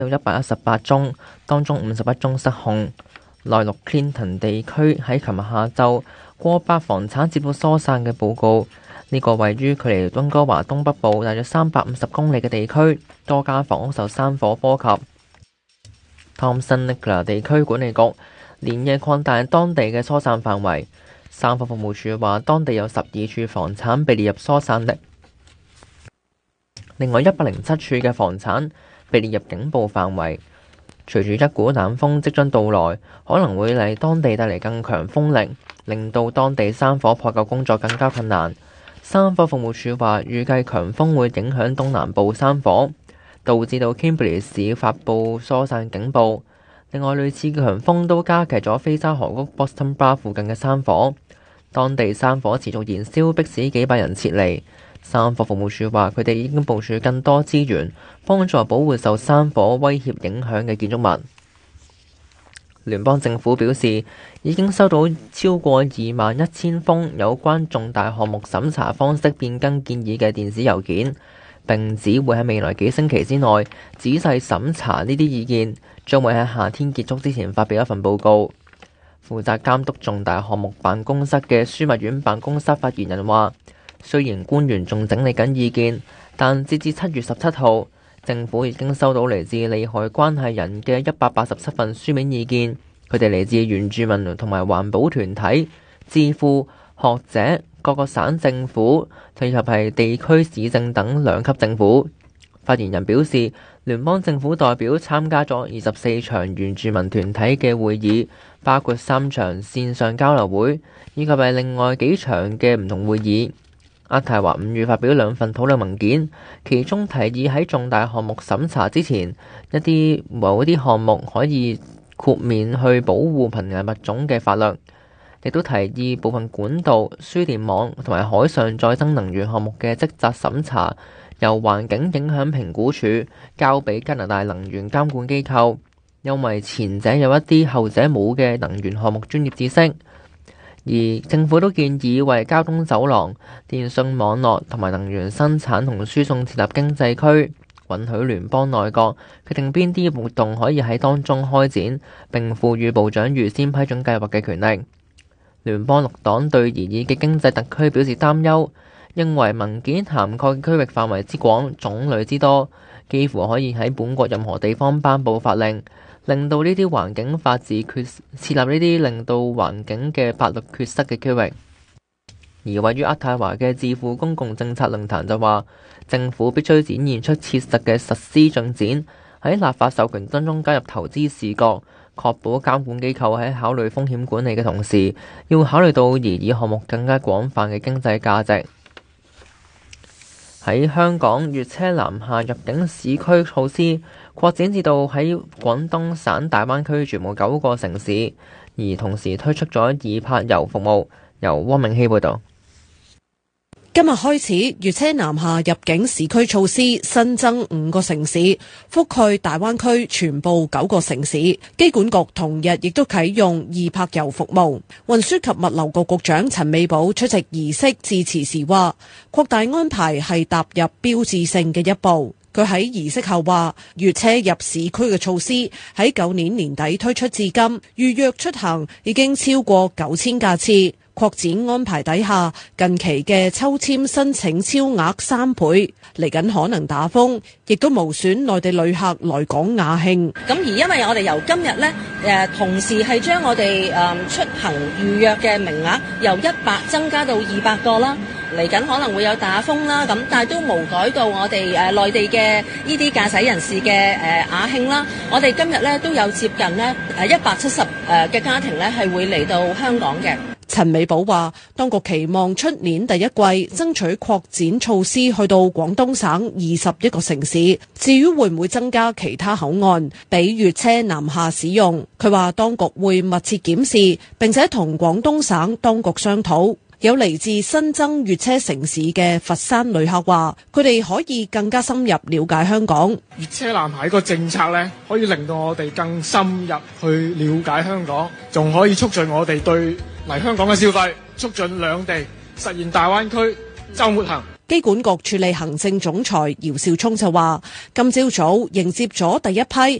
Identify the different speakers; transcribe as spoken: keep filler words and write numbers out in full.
Speaker 1: 有一百一十八宗，當中五十一宗失控。內陸 Clinton 地區喺琴日下晝過百房產接到疏散嘅報告。呢、這個位於距離溫哥華東北部大約三百五十公里嘅地區，多間房屋受山火波及。Thompson Nicola 地區管理局連夜擴大當地嘅疏散範圍。山火服務處話，當地有十二處房產被列入疏散令，另外一百零七處嘅房產被列入警報範圍。隨住一股冷風即將到來，可能會嚟當地帶嚟更強風力，令到當地山火撲救工作更加困難。山火服務處話，預計強風會影響東南部山火，導致到 Kimberley 市發布疏散警報。另外，類似嘅強風都加劇咗菲沙河谷 Boston Bar 附近嘅山火，當地山火持續燃燒，迫使幾百人撤離。山火服務處話，佢哋已經部署更多資源，幫助保護受山火威脅影響嘅建築物。聯邦政府表示，已經收到超過二萬一千封有關重大項目審查方式變更建議嘅電子郵件，並指會喺未來幾星期之內仔細審查呢啲意見，將會喺夏天結束之前發表一份報告。負責監督重大項目辦公室嘅樞密院辦公室發言人話，雖然官員仲整理緊意見，但截至七月十七號，政府已經收到嚟自利害關係人嘅一百八十七份書面意見。佢哋嚟自原住民同埋環保團體、智庫、學者、各個省政府，以及係地區市政等兩級政府。發言人表示，聯邦政府代表參加咗二十四場原住民團體嘅會議，包括三場線上交流會，以及係另外幾場嘅唔同會議。渥太華五月發表兩份討論文件，其中提議喺重大項目審查之前，一啲某啲項目可以豁免去保護瀕危物種嘅法律，亦都提議部分管道、輸電網同埋海上再生能源項目嘅職責審查由環境影響評估署交俾加拿大能源監管機構，因為前者有一啲後者冇嘅能源項目專業知識。而政府都建議為交通走廊、電信網絡同埋能源生產同輸送設立經濟區，允許聯邦內閣決定邊啲活動可以喺當中開展，並賦予部長預先批准計劃嘅權力。聯邦綠黨對擬議嘅經濟特區表示擔憂，認為文件涵蓋嘅區域範圍之廣、種類之多，幾乎可以喺本國任何地方頒布法令，令到呢啲環境法治缺設立呢啲令到環境嘅法律缺失嘅區域。而位於渥太華嘅智庫公共政策論壇就話，政府必須展現出切實嘅實施進展，喺立法授權當中加入投資視角，確保監管機構喺考慮風險管理嘅同時，要考慮到擬議項目更加廣泛嘅經濟價值。喺香港，粵車南下入境市區措施擴展至到喺廣東省大灣區全部九個城市，而同時推出咗易泊遊服務。由汪明希報導。
Speaker 2: 今日開始，粵車南下入境市區措施新增五個城市，覆蓋大灣區全部九個城市。機管局同日亦都啟用易泊遊服務。運輸及物流局局長陳美寶出席儀式致辭時話，擴大安排係踏入標誌性嘅一步。佢喺儀式後話，粵車入市區嘅措施喺舊年年底推出至今，預約出行已經超過九千架次。擴展安排底下，近期嘅抽籤申請超額三倍，嚟緊可能打風，亦都無損內地旅客來港雅興。
Speaker 3: 咁而因為我哋由今日呢，誒同時係將我哋誒出行預約嘅名額由一百增加到二百個啦。嚟緊可能會有打風啦，咁但係都無改到我哋誒內地嘅呢啲駕駛人士嘅誒雅興啦。我哋今日咧都有接近咧誒一百七十誒嘅家庭咧係會嚟到香港嘅。
Speaker 2: 陳美寶話，當局期望出年第一季爭取擴展措施去到廣東省二十一個城市。至於會唔會增加其他口岸俾粵車南下使用，佢話當局會密切檢視，並且同廣東省當局商討。有嚟自新增粵車城市嘅佛山旅客話，佢哋可以更加深入了解香港。
Speaker 4: 粵車南下個政策咧，可以令到我哋更深入去了解香港，仲可以促進我哋對嚟香港嘅消費，促進兩地實現大灣區週末行。
Speaker 2: 機管局處理行政總裁姚兆聰就話：今朝早迎接咗第一批